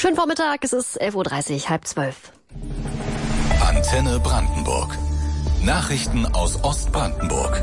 Schönen Vormittag, es ist 11:30 Uhr, 11:30. Antenne Brandenburg. Nachrichten aus Ostbrandenburg.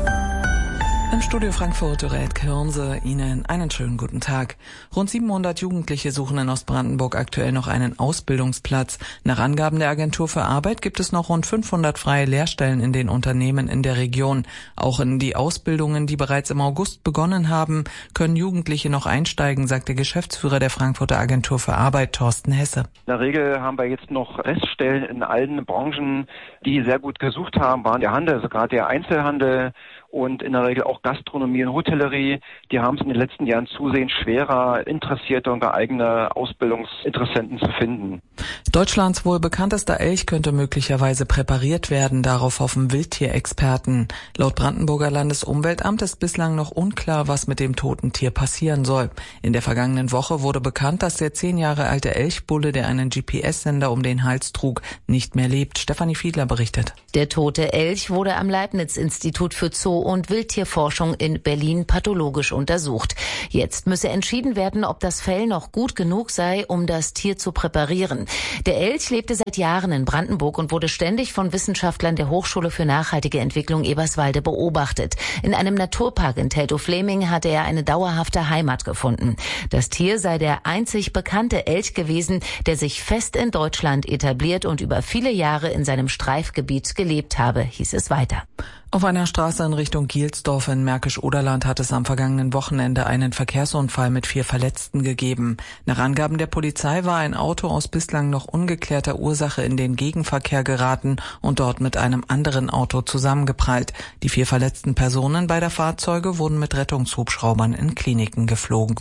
Im Studio Frankfurt, Dorette Kirnse, Ihnen einen schönen guten Tag. Rund 700 Jugendliche suchen in Ostbrandenburg aktuell noch einen Ausbildungsplatz. Nach Angaben der Agentur für Arbeit gibt es noch rund 500 freie Lehrstellen in den Unternehmen in der Region. Auch in die Ausbildungen, die bereits im August begonnen haben, können Jugendliche noch einsteigen, sagt der Geschäftsführer der Frankfurter Agentur für Arbeit, Thorsten Hesse. In der Regel haben wir jetzt noch Reststellen in allen Branchen, die sehr gut gesucht haben, waren der Handel, also gerade der Einzelhandel und in der Regel auch Gastronomie und Hotellerie. Die haben es in den letzten Jahren zusehends schwerer, interessierte und geeignete Ausbildungsinteressenten zu finden. Deutschlands wohl bekanntester Elch könnte möglicherweise präpariert werden, darauf hoffen Wildtierexperten. Laut Brandenburger Landesumweltamt ist bislang noch unklar, was mit dem toten Tier passieren soll. In der vergangenen Woche wurde bekannt, dass der 10 Jahre alte Elchbulle, der einen GPS-Sender um den Hals trug, nicht mehr lebt. Stefanie Fiedler berichtet. Der tote Elch wurde am Leibniz-Institut für Zoo- und Wildtierforschung in Berlin pathologisch untersucht. Jetzt müsse entschieden werden, ob das Fell noch gut genug sei, um das Tier zu präparieren. Der Elch lebte seit Jahren in Brandenburg und wurde ständig von Wissenschaftlern der Hochschule für nachhaltige Entwicklung Eberswalde beobachtet. In einem Naturpark in Teltow-Fleming hatte er eine dauerhafte Heimat gefunden. Das Tier sei der einzig bekannte Elch gewesen, der sich fest in Deutschland etabliert und über viele Jahre in seinem Streifgebiet gelebt habe, hieß es weiter. Auf einer Straße in Richtung Gielsdorf in Märkisch-Oderland hat es am vergangenen Wochenende einen Verkehrsunfall mit 4 Verletzten gegeben. Nach Angaben der Polizei war ein Auto aus bislang noch ungeklärter Ursache in den Gegenverkehr geraten und dort mit einem anderen Auto zusammengeprallt. Die 4 verletzten Personen beider Fahrzeuge wurden mit Rettungshubschraubern in Kliniken geflogen.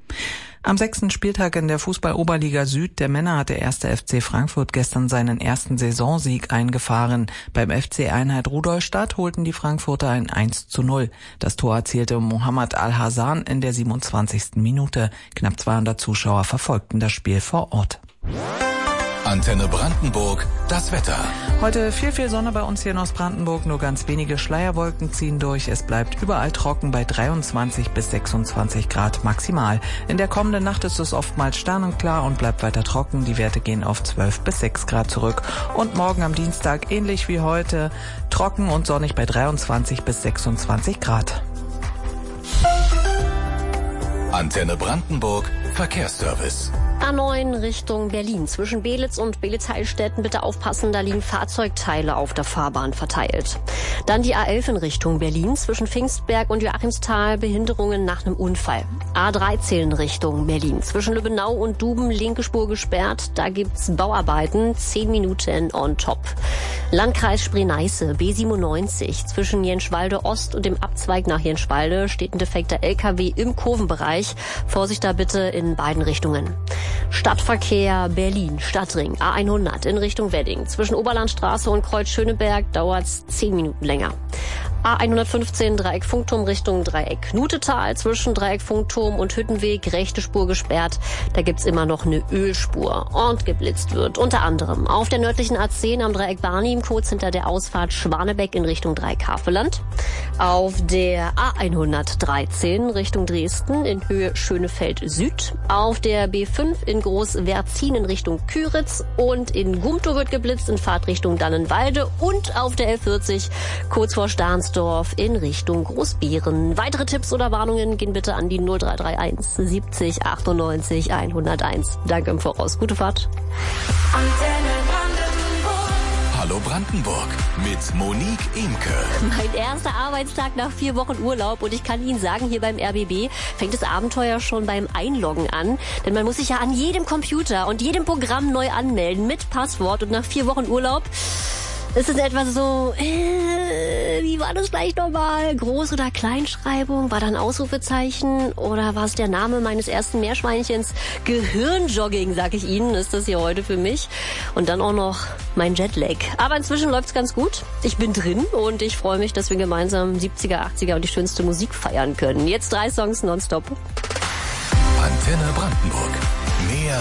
Am 6. Spieltag in der Fußball-Oberliga Süd der Männer hat der 1. FC Frankfurt gestern seinen ersten Saisonsieg eingefahren. Beim FC Einheit Rudolstadt holten die Frankfurter ein 1:0. Das Tor erzielte Mohammad Al-Hassan in der 27. Minute. Knapp 200 Zuschauer verfolgten das Spiel vor Ort. Antenne Brandenburg, das Wetter. Heute viel Sonne bei uns hier in Ostbrandenburg, nur ganz wenige Schleierwolken ziehen durch. Es bleibt überall trocken bei 23 bis 26 Grad maximal. In der kommenden Nacht ist es oftmals sternenklar und bleibt weiter trocken. Die Werte gehen auf 12 bis 6 Grad zurück. Und morgen am Dienstag, ähnlich wie heute, trocken und sonnig bei 23 bis 26 Grad. Antenne Brandenburg, Verkehrsservice. A9 Richtung Berlin. Zwischen Belitz und Belitz-Heilstätten bitte aufpassen, da liegen Fahrzeugteile auf der Fahrbahn verteilt. Dann die A11 in Richtung Berlin. Zwischen Pfingstberg und Joachimsthal Behinderungen nach einem Unfall. A13 Richtung Berlin. Zwischen Lübbenau und Duben linke Spur gesperrt. Da gibt's Bauarbeiten. 10 Minuten on top. Landkreis Spree-Neiße, B97. Zwischen Jenschwalde Ost und dem Abzweig nach Jenschwalde steht ein defekter LKW im Kurvenbereich. Vorsicht da bitte in beiden Richtungen. Stadtverkehr Berlin, Stadtring, A100 in Richtung Wedding. Zwischen Oberlandstraße und Kreuz Schöneberg dauert's 10 Minuten länger. A115 Dreieck Funkturm Richtung Dreieck Nutetal. Zwischen Dreieck Funkturm und Hüttenweg rechte Spur gesperrt. Da gibt's immer noch eine Ölspur und geblitzt wird. Unter anderem auf der nördlichen A10 am Dreieck Barnim, kurz hinter der Ausfahrt Schwanebeck in Richtung Dreieck Havelland. Auf der A113 Richtung Dresden in Höhe Schönefeld Süd. Auf der B5 in Groß-Werzin in Richtung Küritz und in Gumtow wird geblitzt in Fahrtrichtung Dannenwalde und auf der L40 kurz vor Stahnsdorf in Richtung Großbeeren. Weitere Tipps oder Warnungen gehen bitte an die 0331 70 98 101. Danke im Voraus. Gute Fahrt. Hallo Brandenburg mit Monique Imke. Mein erster Arbeitstag nach 4 Wochen Urlaub und ich kann Ihnen sagen, hier beim RBB fängt das Abenteuer schon beim Einloggen an. Denn man muss sich ja an jedem Computer und jedem Programm neu anmelden mit Passwort und nach 4 Wochen Urlaub ist es etwas so, wie war das gleich nochmal? Groß- oder Kleinschreibung? War da ein Ausrufezeichen? Oder war es der Name meines ersten Meerschweinchens? Gehirnjogging, sag ich Ihnen, ist das hier heute für mich. Und dann auch noch mein Jetlag. Aber inzwischen läuft's ganz gut. Ich bin drin und ich freue mich, dass wir gemeinsam 70er, 80er und die schönste Musik feiern können. Jetzt 3 Songs nonstop. Antenne Brandenburg. Mehr